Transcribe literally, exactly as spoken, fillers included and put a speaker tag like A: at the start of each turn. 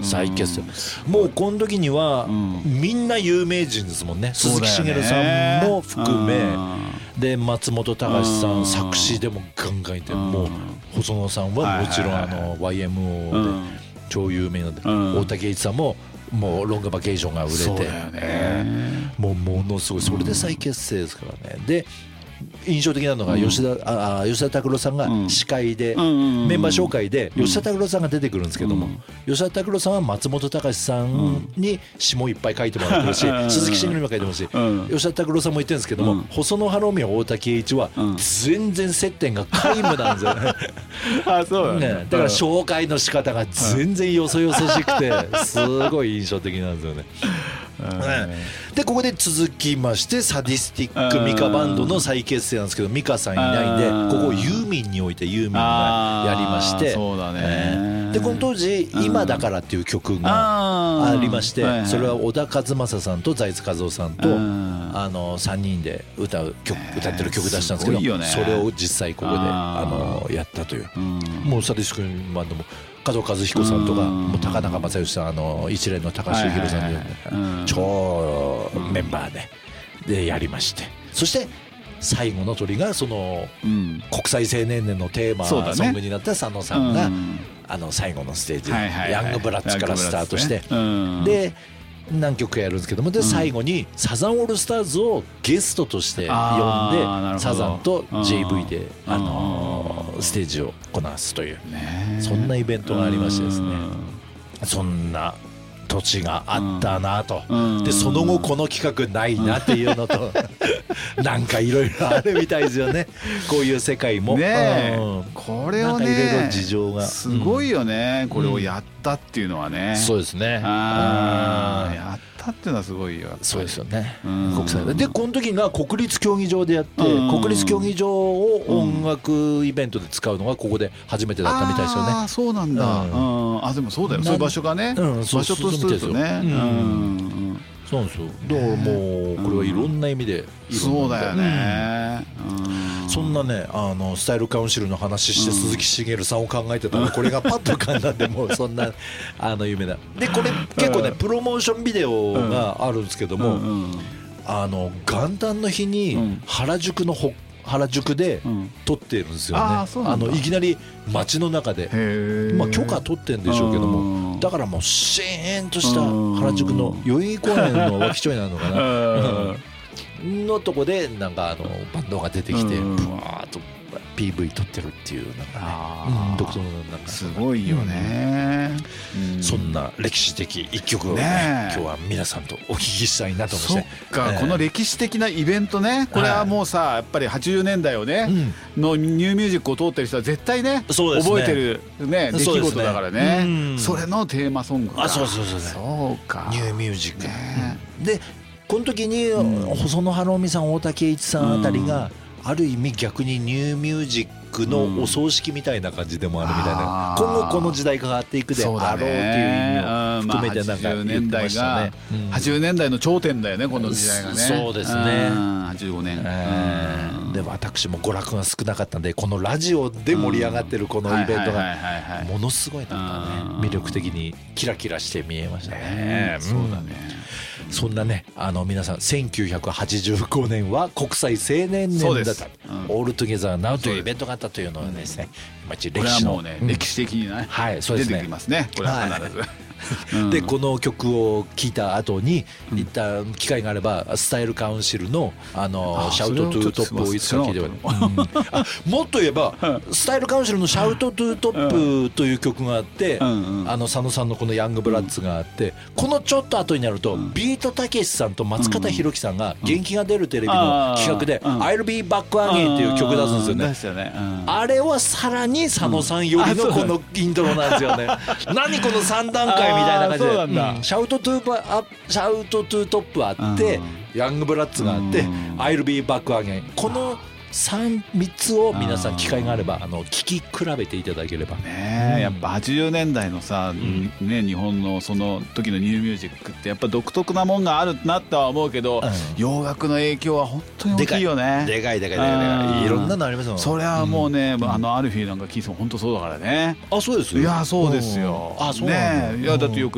A: 再結成、もうこの時にはみんな有名人ですもんね。鈴木茂さんも含めで松本隆さん作詞でもガンガンいて、もう細野さんはもちろんあの ワイエムオー で超有名なんで、大竹栄一さんももうロングバケーションが売れて、そうだよね、もうものすごい、それで再結成ですからね。で印象的なのが吉田、うん、あ吉田拓郎さんが司会で、うん、メンバー紹介で吉田拓郎さんが出てくるんですけども、うん、吉田拓郎さんは松本隆さんに詩もいっぱい書いてもらってるし、うん、鈴木茂にも書いてますし、うん、吉田拓郎さんも言ってるんですけども、うん、細野晴臣大竹栄一は全然接点が皆無なんですよね。あ、そうだね。だから紹介の仕方が全然よそよそしくてすごい印象的なんですよね。でここで続きましてサディスティックミカバンドの再結成なんですけど、ミカさんいないんでここをユーミンにおいてユーミンがやりまして、そうだね、えー、でこの当時「今だから」っていう曲がありまして、それは小田和正さんと財津和夫さんとあのさんにんで歌う曲、歌ってる曲出したんですけど、それを実際ここであのやったという、もうサディスティックバンドも加藤和彦さんとかもう高中正義さん、あの一連の高橋幸宏さんで超メンバーででやりまして、そして最後の鳥がその国際青年年のテーマソングになった佐野さんがあの最後のステージヤングブラッツからスタートしてで何曲かやるんですけども、で最後にサザンオールスターズをゲストとして呼んでサザンと ジェイブイ であのステージをこなすというそんなイベントがありましてですね、そんな土地があったなと、でその後この企画ないなっていうのとなんかいろいろあるみたいですよね、こういう世界もね、うん、これをね、なんかいろいろ事情が
B: すごいよね、うん、これをやったっていうのはね、
A: そうですね、
B: あー、やったっていうのはすごいよ、
A: そうですよね、国際で、でこの時が国立競技場でやって、国立競技場を音楽イベントで使うのがここで初めてだったみたいですよね。
B: ああ、そうなんだ、うん、あでもそうだよ、そういう場所がね、うん、場所とするとね、うん、
A: そうなんですよ。だからもうこれはいろんな意味で、
B: うん、そうだよね、
A: うん、そんなね、あのスタイルカウンシルの話して鈴木茂さんを考えてたらこれがパッと浮かんだんで、もうそんなあの夢だ。でこれ結構ねプロモーションビデオがあるんですけども、あの元旦の日に原宿の北原宿で撮ってるんですよね、うん、ああのいきなり街の中で、まあ、許可取ってるんでしょうけども、だからもうシーンとした原宿の代々木公園の脇町になるのかなのとこでなんかあのバンドが出てきてブワーッと ピーブイ 撮ってるっていうなんかね、うん、独特のなんか
B: すごいよね、
A: うん、そんな歴史的一曲を、ねね、今日は皆さんとお聞きしたいなと思って、そっ
B: か、えー、この歴史的なイベントね、これはもうさ、やっぱりはちじゅうねんだいをね、うん、のニューミュージックを通ってる人は絶対ね、覚えてる、ね、出来事だからね、 そ, ね、うん、それのテーマソングが、
A: あ、そうそうそうそう、
B: そうか、
A: ニューミュージック、ね、うん、でこの時に、うん、細野晴臣さん、大竹栄一さんあたりが、うん、ある意味逆にニューミュージックのお葬式みたいな感じでもあるみたいな、うん、今後この時代が変わっていくであろうっていう意味を含めてなんか言ってましたね。
B: はちじゅうねんだいの頂点だよね、この時代がね。
A: そうですね、
B: はちじゅうごねん、
A: えー、で私も娯楽が少なかったんで、このラジオで盛り上がってるこのイベントがものすごいなんかね、魅力的にキラキラして見えましたね。
B: そうだね。
A: そんなね、あの皆さんせんきゅうひゃくはちじゅうごねんは国際青年年だった、うん、オールトゥゲザーナウというイベントがあったというのはですね、まあ、歴史のこれはもうね、
B: うん、歴史的にね、はい、そうですね、出てきますね、これは必ず、はい
A: うん、でこの曲を聴いた後に一旦機会があればスタイルカウンシルのあのシャウトトゥートップをいつか聴いて、うん、あもっと言えばスタイルカウンシルのシャウトトゥートップという曲があって、うんうん、あの佐野さんのこのヤングブラッツがあって、このちょっと後になると、うん、ビートたけしさんと松方弘樹さんが元気が出るテレビの企画で、うん、I'll be back again っていう曲出すんですよね、うん、あれはさらに佐野さんよりのこのイントロなんですよね、何このさん段階みたいな感じで、うん、シャウトトゥーアシャウトトゥートップあって、うん、ヤングブラッツがあって、うん、I'll be back again、 このさん、みっつを皆さん機会があればあの聴き比べていただければ
B: ね、うん、やっぱはちじゅうねんだいのさ、うんね、日本のその時のニューミュージックってやっぱ独特なもんがあるなとは思うけど、うん、洋楽の影響は本当に大きいよね。
A: でかいでかいでかいでかい、いろんなのありますもん。
B: それはもうね、うん、あのアルフィーなんかキースも本当そうだからね。
A: あ、そうです。
B: いやそうですよ。
A: あ、そうなんだ、
B: ね、いやだってよく